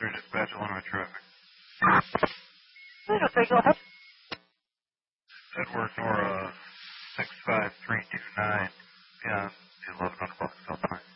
dispatch, Illinois traffic. Okay, go ahead. Edward Nora 65329, beyond the 11 o'clock stop time.